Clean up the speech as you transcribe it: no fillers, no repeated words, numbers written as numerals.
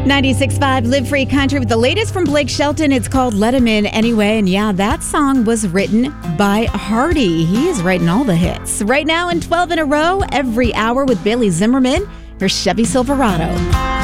96.5 Live Free Country with the latest from Blake Shelton. It's called Let Him In Anyway. And yeah, that song was written by Hardy. He is writing all the hits. Right now in 12 in a row, every hour with Bailey Zimmerman, her Chevy Silverado.